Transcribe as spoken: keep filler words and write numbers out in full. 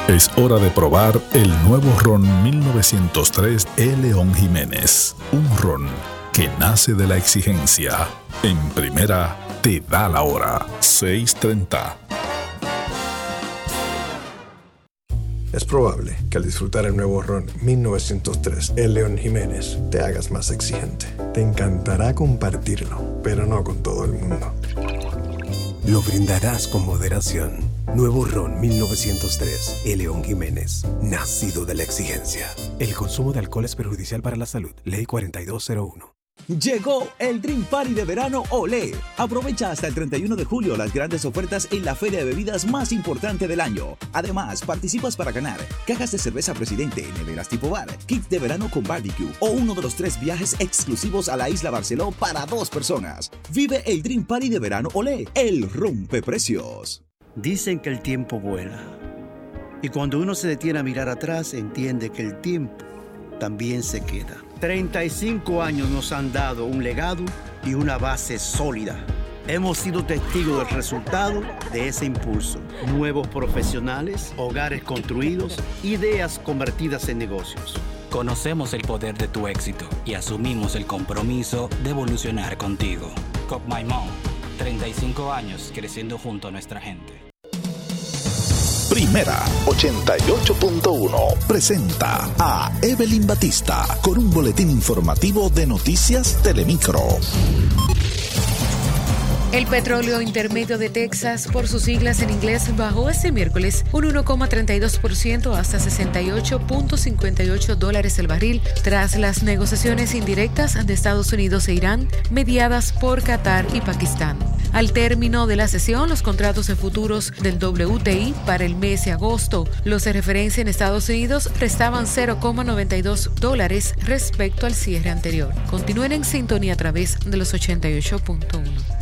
Es hora de probar el nuevo ron mil novecientos tres E. León Jiménez. Un ron que nace de la exigencia. En primera, te da la hora. seis treinta. Es probable que al disfrutar el nuevo ron mil novecientos tres E. León Jiménez te hagas más exigente. Te encantará compartirlo, pero no con todo el mundo. Lo brindarás con moderación. Nuevo ron mil novecientos tres E. León Jiménez, nacido de la exigencia. El consumo de alcohol es perjudicial para la salud. Ley cuarenta y dos cero uno. Llegó el Dream Party de verano Olé. Aprovecha hasta el treinta y uno de julio las grandes ofertas en la feria de bebidas más importante del año. Además, participas para ganar cajas de cerveza Presidente, neveras tipo bar, kits de verano con barbecue o uno de los tres viajes exclusivos a la isla Barceló para dos personas. Vive el Dream Party de verano Olé, el rompeprecios. Dicen que el tiempo vuela. Y cuando uno se detiene a mirar atrás, entiende que el tiempo también se queda. treinta y cinco años nos han dado un legado y una base sólida. Hemos sido testigos del resultado de ese impulso. Nuevos profesionales, hogares construidos, ideas convertidas en negocios. Conocemos el poder de tu éxito y asumimos el compromiso de evolucionar contigo. Cop My Mom, treinta y cinco años creciendo junto a nuestra gente. Primera ochenta y ocho punto uno presenta a Evelyn Batista con un boletín informativo de Noticias Telemicro. El petróleo intermedio de Texas, por sus siglas en inglés, bajó este miércoles un uno coma treinta y dos por ciento hasta sesenta y ocho punto cincuenta y ocho dólares el barril, tras las negociaciones indirectas de Estados Unidos e Irán, mediadas por Qatar y Pakistán. Al término de la sesión, los contratos de futuros del W T I para el mes de agosto, los de referencia en Estados Unidos, restaban cero coma noventa y dos dólares respecto al cierre anterior. Continúen en sintonía a través de los ochenta y ocho punto uno.